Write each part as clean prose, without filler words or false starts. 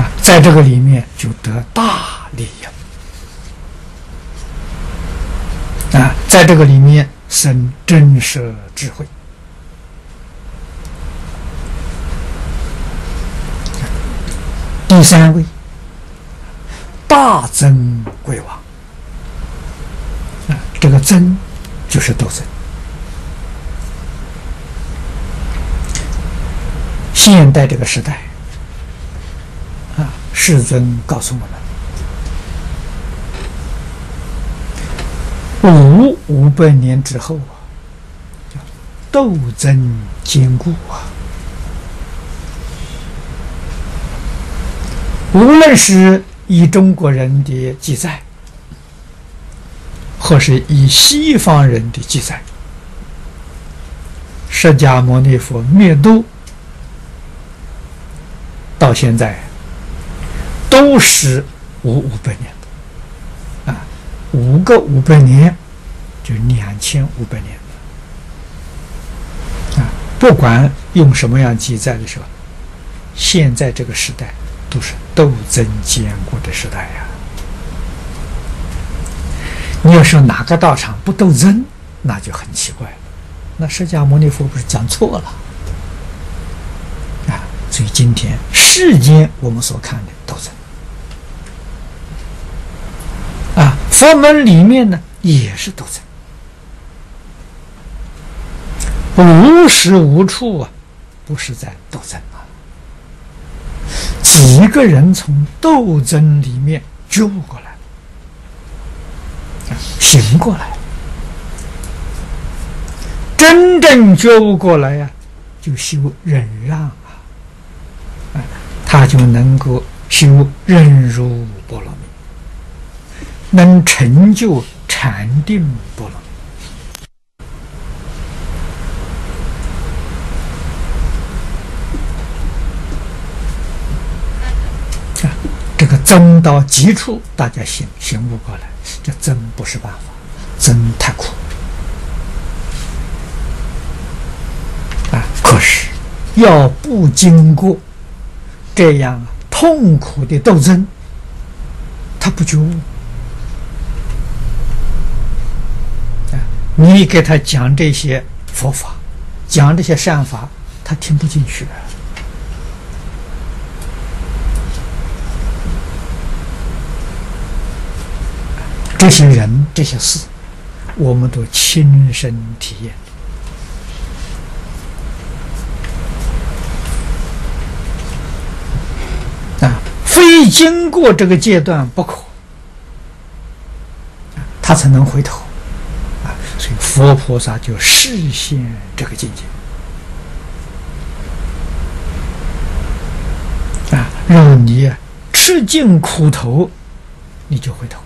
在这个里面就得大利益在这个里面生真实智慧。第三位，大增贵王这个增就是斗争。现代这个时代世尊告诉我们500年之后叫斗争坚固无论是以中国人的记载，或是以西方人的记载，释迦牟尼佛灭度到现在都是500年5个500年就2500年不管用什么样记载的时候，现在这个时代都是斗争坚固的时代你要说哪个道场不斗争，那就很奇怪了。那释迦牟尼佛不是讲错了所以今天世间我们所看的斗争佛门里面呢也是斗争，无时无处不是在斗争几个人从斗争里面救过来，醒过来，真正救过来就修忍让他就能够修忍辱波罗蜜，能成就禅定波罗蜜。这个争到极处，大家醒悟过来，这争不是办法，争太苦可是要不经过这样痛苦的斗争，他不觉悟你给他讲这些佛法，讲这些善法，他听不进去这些人这些事我们都亲身体验非经过这个阶段不可他才能回头所以佛菩萨就示现这个境界让你吃尽苦头，你就回头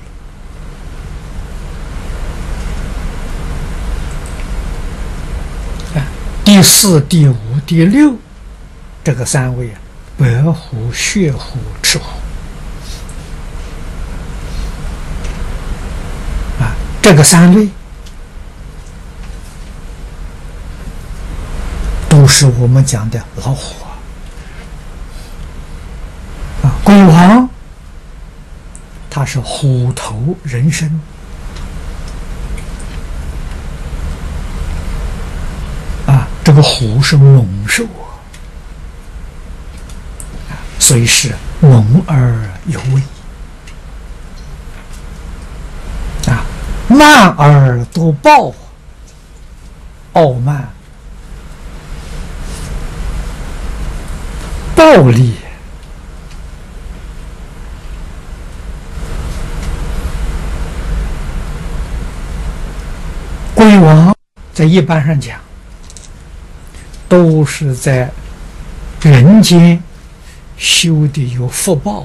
了第4、第5、第6这个3位白虎、血虎、赤虎这个3类都是我们讲的老虎鬼王他是虎头人身这个虎是猛兽所以是猛而有威慢而多暴傲慢暴力鬼王在一般上讲都是在人间修的有福报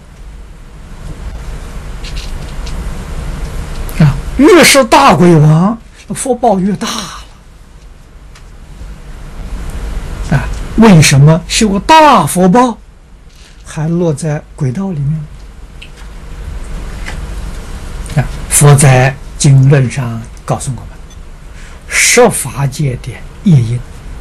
越是大鬼王福报越大了为什么修大福报还落在鬼道里面佛在经论上告诉我们十法界的业因